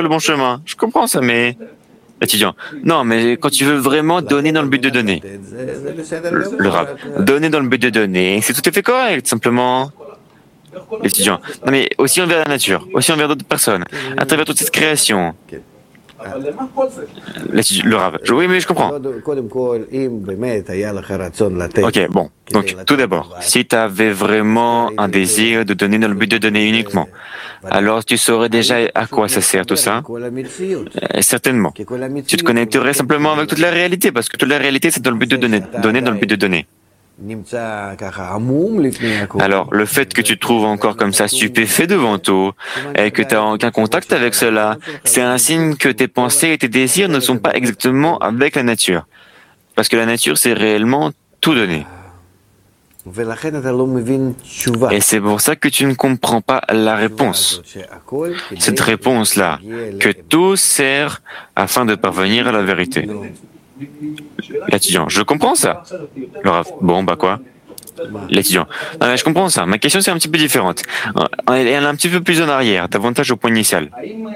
le bon chemin. Je comprends ça, mais... Étudiant. Non, mais quand tu veux vraiment donner dans le but de donner. Le Rav. Donner dans le but de donner, c'est tout à fait correct, simplement. L'étudiant. Non, mais aussi envers la nature, aussi envers d'autres personnes, à travers toute cette création. Le Rav. Oui, mais je comprends. Ok, bon. Donc, tout d'abord, si tu avais vraiment un désir de donner dans le but de donner uniquement, alors tu saurais déjà à quoi ça sert tout ça. Certainement. Tu te connecterais simplement avec toute la réalité, parce que toute la réalité, c'est dans le but de donner, donner dans le but de donner. Alors, le fait que tu te trouves encore comme ça stupéfait devant tout et que tu n'as aucun contact avec cela, c'est un signe que tes pensées et tes désirs ne sont pas exactement avec la nature. Parce que la nature, c'est réellement tout donner. Et c'est pour ça que tu ne comprends pas la réponse. Cette réponse-là, que tout sert afin de parvenir à la vérité. L'étudiant, je comprends ça. Le Rav, bon, bah quoi? L'étudiant, je comprends ça. Ma question, c'est un petit peu différente. Elle est un petit peu plus en arrière, davantage au point initial.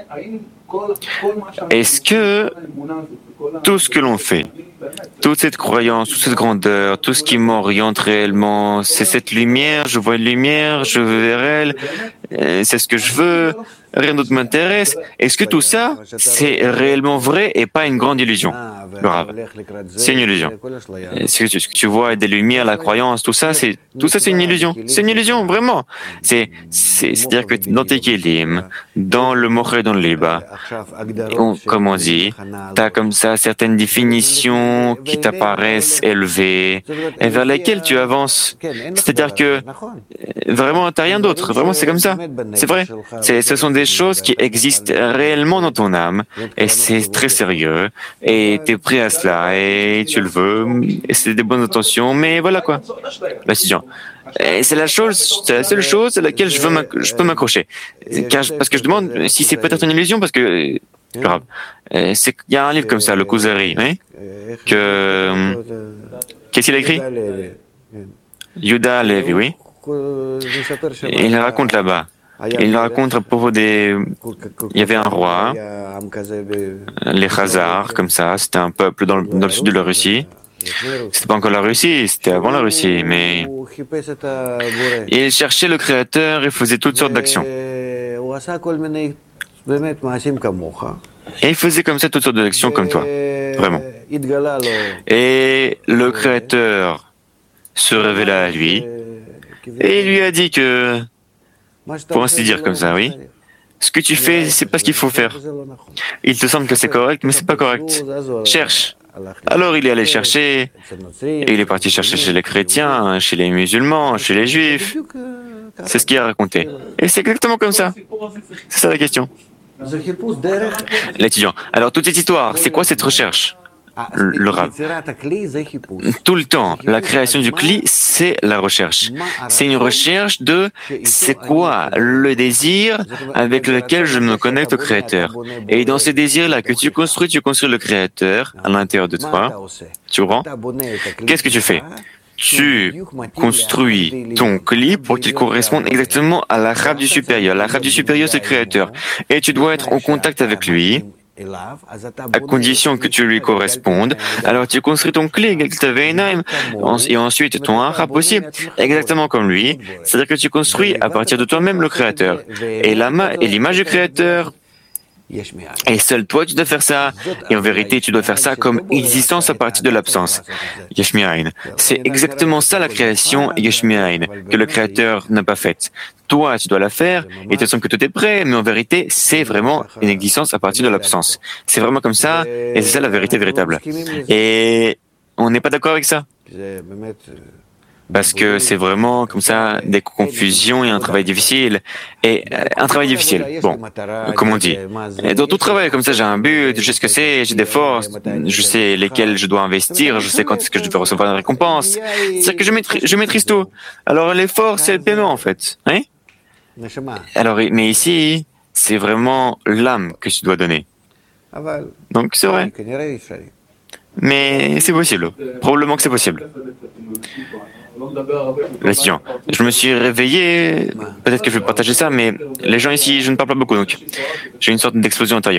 Est-ce que tout ce que l'on fait, toute cette croyance, toute cette grandeur, tout ce qui m'oriente réellement, c'est cette lumière, je vois une lumière, je veux vers elle, c'est ce que je veux, rien d'autre m'intéresse. Est-ce que tout ça, c'est réellement vrai et pas une grande illusion? Le Rav, c'est une illusion. Ce que tu vois, des lumières, la croyance, tout ça, c'est une illusion. C'est une illusion, vraiment. C'est-à-dire que dans tes kélim, dans le moché, dans le liba, comme on dit, tu as comme ça certaines définitions qui t'apparaissent élevées et vers lesquelles tu avances. C'est-à-dire que vraiment, tu n'as rien d'autre. Vraiment, c'est comme ça. C'est vrai. Ce sont des choses qui existent réellement dans ton âme et c'est très sérieux et tu es prêt à cela et tu le veux et c'est des bonnes intentions, mais voilà quoi. L'étudiant. Et c'est la seule chose à laquelle je peux m'accrocher. Parce que je demande si c'est peut-être une illusion, parce que il y a un livre comme ça, le Kuzari, hein, qu'est-ce qu'il a écrit? Yuda Levi, oui. Et il raconte là-bas. Il raconte à propos il y avait un roi, les Khazars, comme ça, c'était un peuple dans le sud de la Russie. C'était pas encore la Russie, c'était avant la Russie, mais il cherchait le Créateur et faisait toutes sortes d'actions. Et il faisait comme ça toutes sortes d'actions comme toi, vraiment. Et le Créateur se révéla à lui et il lui a dit que, pour ainsi dire comme ça, oui, ce que tu fais, c'est pas ce qu'il faut faire. Il te semble que c'est correct, mais c'est pas correct. Cherche. Alors il est allé chercher, et il est parti chercher chez les chrétiens, chez les musulmans, chez les juifs. C'est ce qu'il a raconté. Et c'est exactement comme ça. C'est ça la question. L'étudiant. Alors toute cette histoire, c'est quoi cette recherche? Le Rav. Tout le temps, la création du Kli, c'est la recherche. C'est une recherche de c'est quoi le désir avec lequel je me connecte au Créateur. Et dans ce désir-là que tu construis le Créateur à l'intérieur de toi. Tu comprends? Qu'est-ce que tu fais? Tu construis ton Kli pour qu'il corresponde exactement à la rave du supérieur. La rave du supérieur, c'est le Créateur. Et tu dois être en contact avec lui, à condition que tu lui correspondes. Alors tu construis ton Kli, et ensuite ton Harap aussi, exactement comme lui. C'est-à-dire que tu construis à partir de toi-même le Créateur. Et l'image du Créateur. Et seul toi, tu dois faire ça. Et en vérité, tu dois faire ça comme existence à partir de l'absence. Yeshmiaïn. C'est exactement ça la création Yeshmiaïn, que le Créateur n'a pas faite. Toi, tu dois la faire, et tu sens que tout est prêt, mais en vérité, c'est vraiment une existence à partir de l'absence. C'est vraiment comme ça, et c'est ça la vérité véritable. Et on n'est pas d'accord avec ça. Parce que c'est vraiment comme ça des confusions et un travail difficile. Et un travail difficile, bon, comme on dit. Et dans tout travail comme ça, j'ai un but, je sais ce que c'est, j'ai des forces, je sais lesquelles je dois investir, je sais quand est-ce que je dois recevoir une récompense. C'est-à-dire que je maîtrise tout. Alors l'effort, c'est le paiement en fait. Hein? Alors, mais ici, c'est vraiment l'âme que tu dois donner. Donc c'est vrai. Mais c'est possible. Probablement que c'est possible. L'étudiant. Je me suis réveillé, peut-être que je vais partager ça, mais les gens ici, je ne parle pas beaucoup, donc j'ai une sorte d'explosion intérieure.